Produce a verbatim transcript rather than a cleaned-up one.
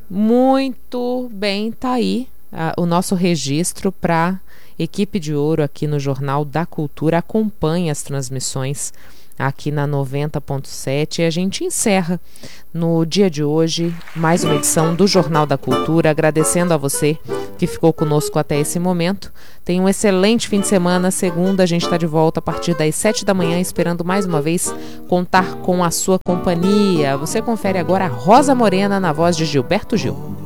Muito bem, tá aí ah, o nosso registro para Equipe de Ouro aqui no Jornal da Cultura. Acompanhe as transmissões aqui na noventa ponto sete e a gente encerra no dia de hoje mais uma edição do Jornal da Cultura, agradecendo a você que ficou conosco até esse momento. Tenha um excelente fim de semana. Segunda a gente está de volta a partir das sete da manhã, esperando mais uma vez contar com a sua companhia. Você confere agora a Rosa Morena na voz de Gilberto Gil.